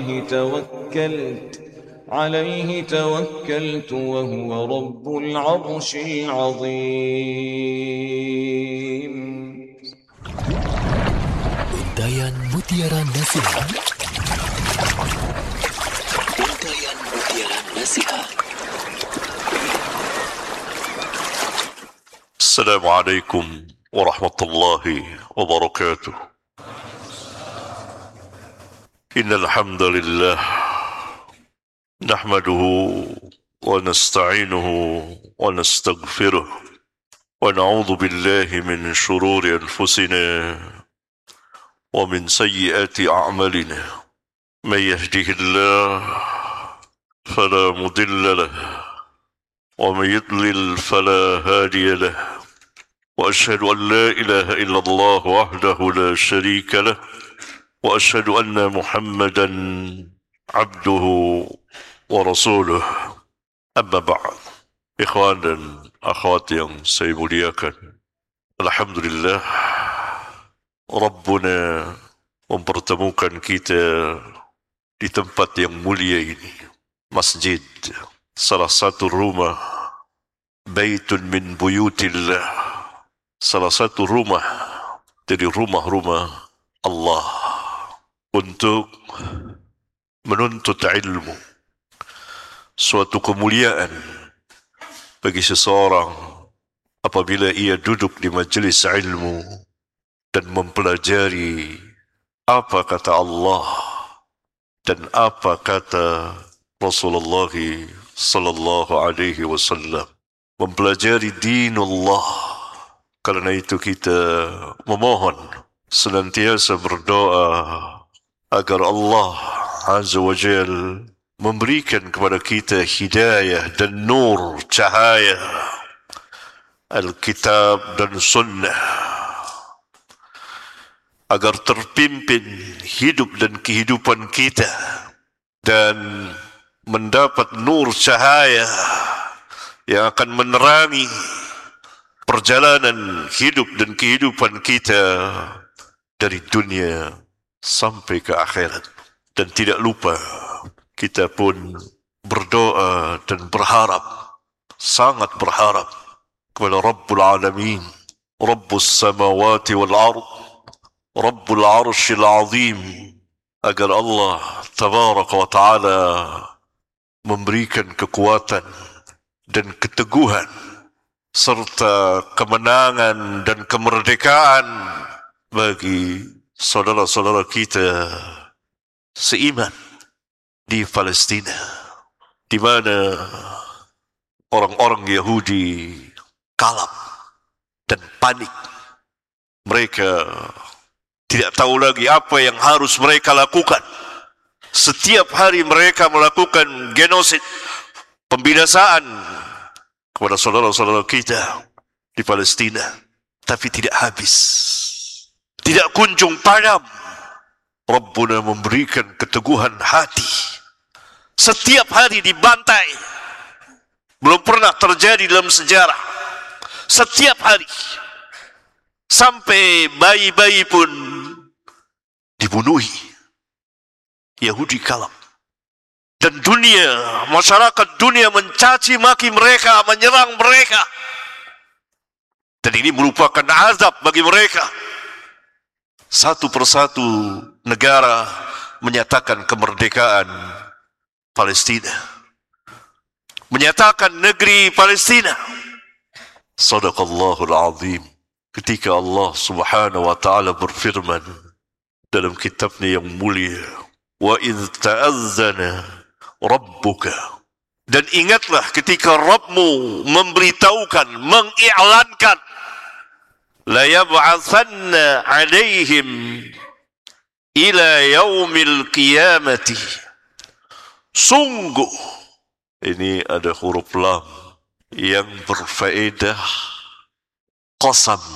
عليه توكلت وهو رب العرش العظيم. Untayan Mutiara Nasihat. Untayan Mutiara Nasihat. Assalamualaikum warahmatullahi wabarakatuh. Innal hamdalillah nahmaduhu wa nasta'inuhu wa nastaghfiruh wa na'udzu billahi min shururi anfusina wa min sayyiati a'malina. May yahdihillah fala mudilla lahu wa may yudlil fala hadiya lahu. وأشهد أن لا إله إلا الله وحده لا شريك له وأشهد أن محمدا عبده ورسوله. أما بعد. Ikhwan dan akhwat yang saya muliakan, Alhamdulillah, Rabbuna mempertemukan kita di tempat yang mulia ini, masjid, salah satu rumah, baitun min buyutillah, salah satu rumah dari rumah-rumah Allah, untuk menuntut ilmu. Suatu kemuliaan bagi seseorang apabila ia duduk di majlis ilmu dan mempelajari apa kata Allah dan apa kata Rasulullah sallallahu alaihi wasallam, mempelajari dinullah. Karena itu kita memohon, senantiasa berdoa agar Allah Azza wa Jal memberikan kepada kita hidayah dan nur, cahaya Alkitab dan Sunnah, agar terpimpin hidup dan kehidupan kita dan mendapat nur cahaya yang akan menerangi perjalanan hidup dan kehidupan kita dari dunia sampai ke akhirat. Dan tidak lupa kita pun berdoa dan berharap, sangat berharap kepada Rabbul Alamin, Rabbus Samawati wal Ard, Rabbul Arshil Azim, agar Allah Tabaraka wa Ta'ala memberikan kekuatan dan keteguhan serta kemenangan dan kemerdekaan bagi saudara-saudara kita seiman di Palestina, di mana orang-orang Yahudi kalap dan panik. Mereka tidak tahu lagi apa yang harus mereka lakukan. Setiap hari mereka melakukan genosid, pembinasaan kepada saudara-saudara kita di Palestina, tapi tidak habis, tidak kunjung padam. Rabbuna memberikan keteguhan hati. Setiap hari dibantai, belum pernah terjadi dalam sejarah. Setiap hari, sampai bayi-bayi pun dibunuhi. Yahudi kalap. Dan dunia, masyarakat dunia mencaci maki mereka, menyerang mereka. Dan ini merupakan azab bagi mereka. Satu persatu negara menyatakan kemerdekaan Palestina, menyatakan negeri Palestina. Sadaqallahul Azim. Ketika Allah Subhanahu wa Ta'ala berfirman dalam kitabnya yang mulia, wa idh ta'azzana Rabbuka, dan ingatlah ketika Rabbmu memberitahukan, mengiklankan, la yab'atsanna 'alaihim ila yaumil qiyamati. Sungguh, ini ada huruf lam yang berfaedah qasam